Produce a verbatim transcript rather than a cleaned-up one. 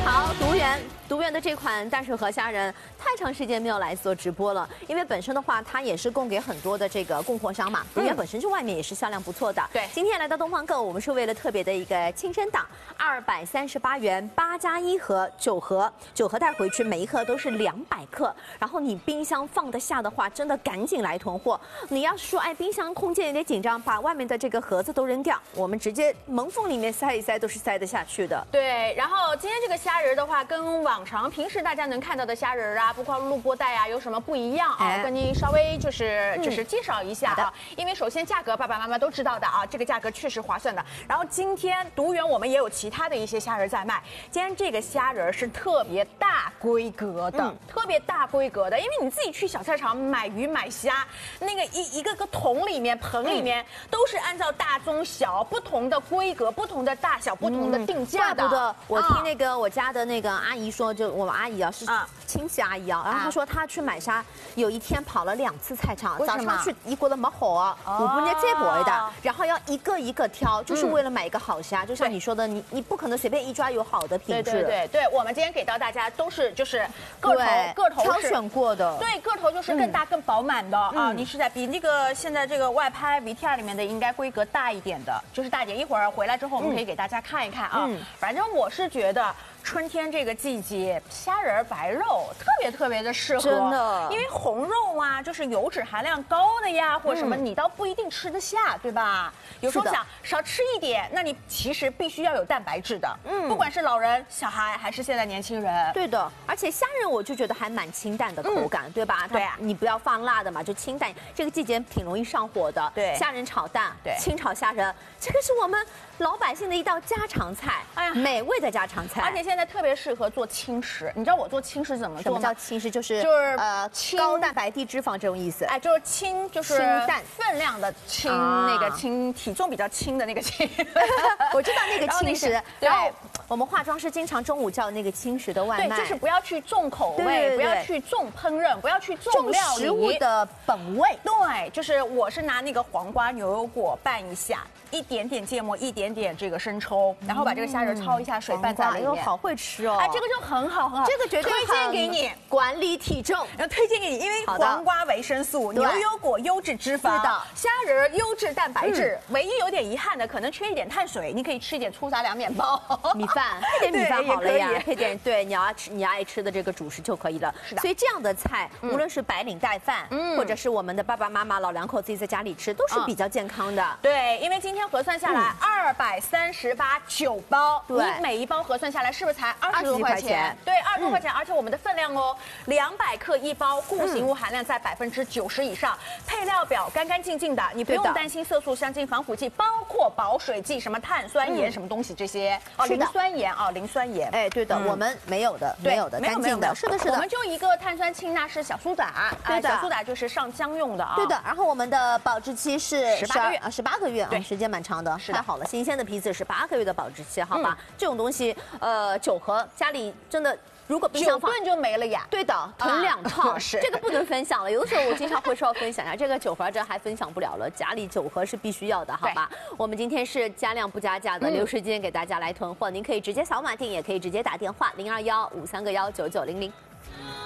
好，独园独园的这款淡水河虾仁，太长时间没有来做直播了，因为本身的话，它也是供给很多的这个供货商嘛。独园本身就外面也是销量不错的。 对， 今天来到东方购，我们是为了特别的一个庆生档，二百三十八元八加一盒九盒，九盒带回去，每一盒都是两百克。然后你冰箱放得下的话，真的赶紧来囤货。你要是说哎，冰箱空间有点紧张，把外面的这个盒子都扔掉，我们直接门缝里面塞一塞都是塞得下去的。 对，然后今天这个虾仁的话，跟往常平时大家能看到的虾仁啊，包括录播带啊，有什么不一样啊？ 哎、 跟您稍微就是就是介绍一下啊。 嗯、 因为首先价格爸爸妈妈都知道的啊，这个价格确实划算的。然后今天独园我们也有其他的一些虾仁在卖，今天这个虾仁是特别大规格的，嗯、特别大规格的，因为你自己去小菜场买鱼买虾，那个一一个个桶里面盆里面、嗯、都是按照大中小不同的规格、不同的大小、不同的定价的。 怪不得我听那个我家的那个阿姨说，就我们阿姨啊是亲戚阿姨啊，然后她说她去买虾，有一天跑了两次菜场，早上去一锅的没好啊，五不年再薄的，然后要一个一个挑，就是为了买一个好虾。就像你说的，你你不可能随便一抓有好的品质。 对对对，我们今天给到大家都是就是个头个头挑选过的， 对，个头就是更大更饱满的啊。你是在比那个现在这个外拍 V T R 里面的应该规格大一点的，就是大一点。一会儿回来之后我们可以给大家看一看啊。反正我是觉得春天这个季节，虾仁白肉特别特别的适合， 真的， 因为红肉啊，就是油脂含量高的呀，或者什么，你倒不一定吃得下，对吧？有时候想少吃一点，那你其实必须要有蛋白质的，嗯，不管是老人、小孩还是现在年轻人， 对的。而且虾仁我就觉得还蛮清淡的口感，对吧？ 对啊， 你不要放辣的嘛，就清淡。这个季节挺容易上火的， 对。 虾仁炒蛋， 对， 清炒虾仁，这个是我们老百姓的一道家常菜，哎呀，美味的家常菜。 而且现在特别适合做轻食，你知道我做轻食怎么做吗？ 什么叫轻食？就是就是呃高蛋白低脂肪这种意思。 哎，就是轻，就是清淡， 分量的轻，那个轻，体重比较轻的那个轻。 我知道那个轻食， 然后我们化妆师经常中午叫那个轻食的外卖， 对，就是不要去重口味，不要去重烹饪，不要去重料理， 食物的本味。 对，就是我是拿那个黄瓜牛油果拌一下，一点点芥末，一点点这个生抽，然后把这个虾仁焯一下水，拌在里面。 好会吃哦！ 哎，这个就很好很好， 这个绝对推荐给你管理体重， 然后推荐给你，因为黄瓜维生素，牛油果优质脂肪，虾仁优质蛋白质，唯一有点遗憾的可能缺一点碳水，你可以吃一点粗杂粮面包、 米饭，配点米饭好了呀，配点对你爱吃你爱吃的这个主食就可以了。 是的， 所以这样的菜，无论是白领带饭，或者是我们的爸爸妈妈老两口自己在家里吃，都是比较健康的。 对，因为今天核算下来二百三十八九包，你每一包核算下来是不是才二十多块钱？对，二十多块钱，而且我们的分量哦，两百克一包，固形物含量在百分之九十以上，配料表干干净净的，你不用担心色素、香精、防腐剂，包括保水剂，什么碳酸盐什么东西这些哦，磷酸盐啊，磷酸盐。 哎，对的，我们没有的，没有的，干净的，是的，是的。 我们就一个碳酸氢钠是小苏打， 对的， 小苏打就是上浆用的啊。 对的，然后我们的保质期是十八个月啊，十八个月啊，时间蛮长的，太好了，新鲜的皮子十八个月的保质期，好吧？这种东西，呃，九盒家里真的。如果冰箱放九顿就没了呀， 对的，囤两套，是这个不能分享了。有的时候我经常会说分享一下，这个九盒这还分享不了了，家里九盒是必须要的，好吧？我们今天是加量不加价的，留时间给大家来囤货，您可以直接扫码订，也可以直接打电话零二幺五三个幺九九零零。